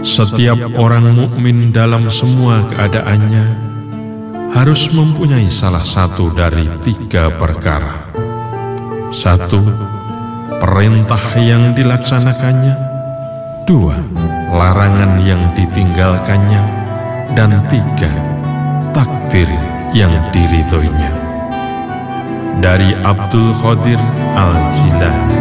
Setiap orang mukmin dalam semua keadaannya harus mempunyai salah satu dari 3 perkara. 1. Perintah yang dilaksanakannya. 2. Larangan yang ditinggalkannya. Dan 3. Takdir yang diridhoinya. Dari Abdul Qadir Al-Jilani.